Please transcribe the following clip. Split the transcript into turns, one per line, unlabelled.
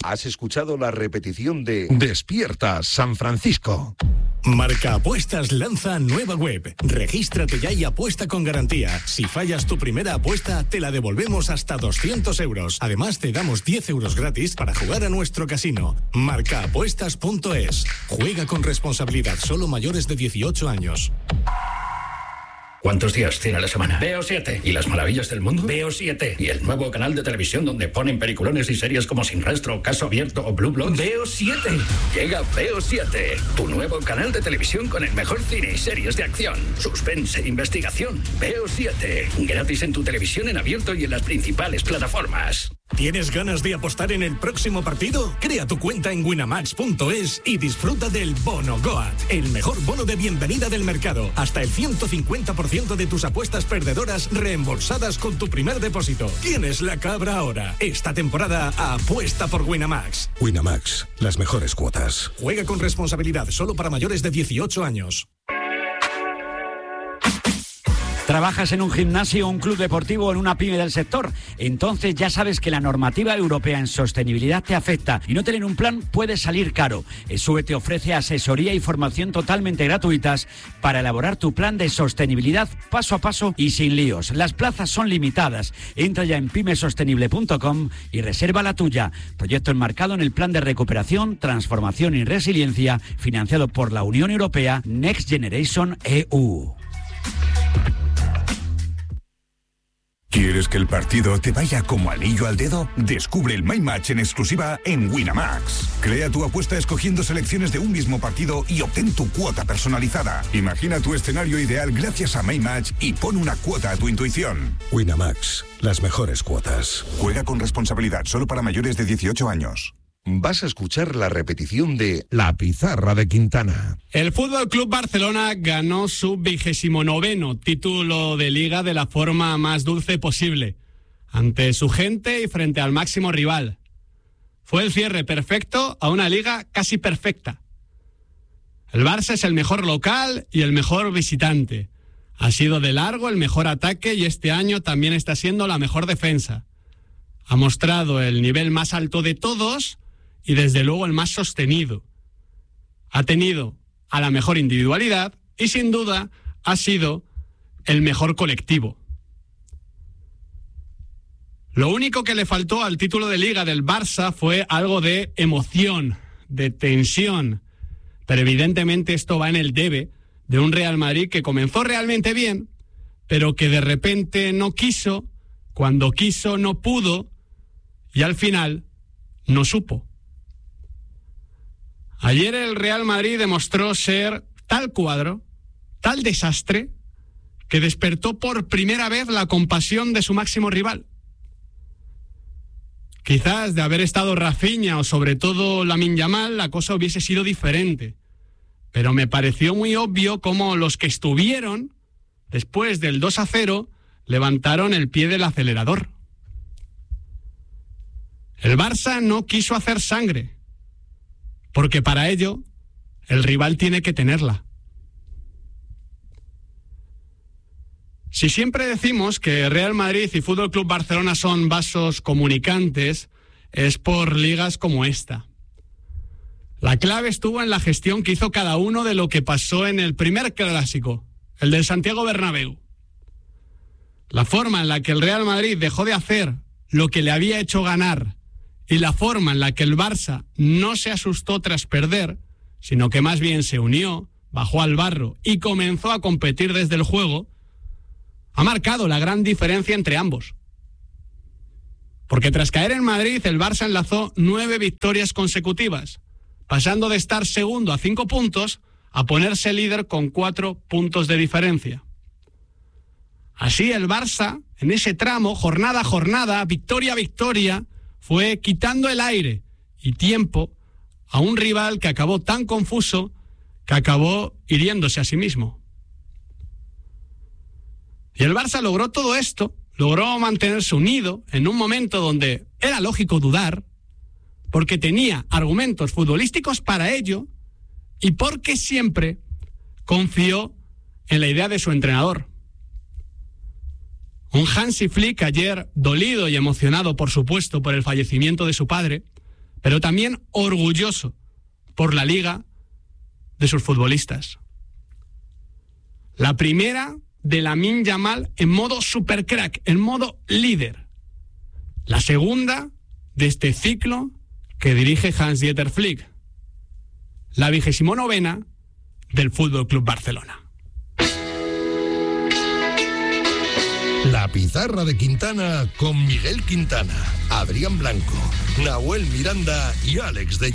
Has escuchado la repetición de Despierta San Francisco.
Marca Apuestas lanza nueva web. Regístrate ya y apuesta con garantía. Si fallas tu primera apuesta, te la devolvemos hasta 200 euros. Además, te damos 10 euros gratis para jugar a nuestro casino. Marcaapuestas.es. Juega con responsabilidad. Solo mayores de 18 años.
¿Cuántos días tiene la semana? Veo 7. ¿Y las maravillas del mundo? Veo 7. ¿Y el nuevo canal de televisión donde ponen peliculones y series como Sin Rastro, Caso Abierto o Blue Bloods? Veo 7. Llega Veo 7, tu nuevo canal de televisión con el mejor cine y series de acción, suspense e investigación. Veo 7. Gratis en tu televisión en abierto y en las principales plataformas.
¿Tienes ganas de apostar en el próximo partido? Crea tu cuenta en winamax.es y disfruta del Bono Goat, el mejor bono de bienvenida del mercado. Hasta el 150% de tus apuestas perdedoras reembolsadas con tu primer depósito. Tienes la cabra ahora. Esta temporada apuesta por Winamax.
Winamax, las mejores cuotas.
Juega con responsabilidad, solo para mayores de 18 años.
¿Trabajas en un gimnasio, un club deportivo o en una pyme del sector? Entonces ya sabes que la normativa europea en sostenibilidad te afecta y no tener un plan puede salir caro. ESUE te ofrece asesoría y formación totalmente gratuitas para elaborar tu plan de sostenibilidad paso a paso y sin líos. Las plazas son limitadas. Entra ya en pymesostenible.com y reserva la tuya. Proyecto enmarcado en el Plan de Recuperación, Transformación y Resiliencia financiado por la Unión Europea Next Generation EU.
¿Quieres que el partido te vaya como anillo al dedo? Descubre el My Match en exclusiva en Winamax. Crea tu apuesta escogiendo selecciones de un mismo partido y obtén tu cuota personalizada. Imagina tu escenario ideal gracias a My Match y pon una cuota a tu intuición. Winamax, las mejores cuotas. Juega con responsabilidad, solo para mayores de 18 años.
Vas a escuchar la repetición de La Pizarra de Quintana.
El Fútbol Club Barcelona ganó su 29º título de Liga de la forma más dulce posible, ante su gente y frente al máximo rival. Fue el cierre perfecto a una liga casi perfecta. El Barça es el mejor local y el mejor visitante. Ha sido de largo el mejor ataque y este año también está siendo la mejor defensa. Ha mostrado el nivel más alto de todos y desde luego el más sostenido. Ha tenido a la mejor individualidad y sin duda ha sido el mejor colectivo. Lo único que le faltó al título de Liga del Barça fue algo de emoción, de tensión. Pero evidentemente esto va en el debe de un Real Madrid que comenzó realmente bien, pero que de repente no quiso, cuando quiso no pudo y al final no supo. Ayer el Real Madrid demostró ser tal cuadro, tal desastre, que despertó por primera vez la compasión de su máximo rival. Quizás de haber estado Rafinha o sobre todo Lamine Yamal, la cosa hubiese sido diferente. Pero me pareció muy obvio cómo los que estuvieron, después del 2-0, levantaron el pie del acelerador. El Barça no quiso hacer sangre, porque para ello el rival tiene que tenerla. Si siempre decimos que Real Madrid y Fútbol Club Barcelona son vasos comunicantes, es por ligas como esta. La clave estuvo en la gestión que hizo cada uno de lo que pasó en el primer clásico, el del Santiago Bernabéu. La forma en la que el Real Madrid dejó de hacer lo que le había hecho ganar y la forma en la que el Barça no se asustó tras perder, sino que más bien se unió, bajó al barro y comenzó a competir desde el juego, ha marcado la gran diferencia entre ambos. Porque tras caer en Madrid, el Barça enlazó 9 victorias consecutivas, pasando de estar segundo a 5 puntos a ponerse líder con 4 puntos de diferencia. Así el Barça, en ese tramo, jornada a jornada, victoria a victoria, fue quitando el aire y tiempo a un rival que acabó tan confuso que acabó hiriéndose a sí mismo. Y el Barça logró todo esto, logró mantenerse unido en un momento donde era lógico dudar, porque tenía argumentos futbolísticos para ello y porque siempre confió en la idea de su entrenador. Un Hansi Flick ayer dolido y emocionado, por supuesto, por el fallecimiento de su padre, pero también orgulloso por la liga de sus futbolistas. La primera de Lamine Yamal en modo supercrack, en modo líder. La segunda de este ciclo que dirige Hans-Dieter Flick. La 29ª del Fútbol Club Barcelona.
La Pizarra de Quintana con Miguel Quintana, Adrián Blanco, Nahuel Miranda y Alex de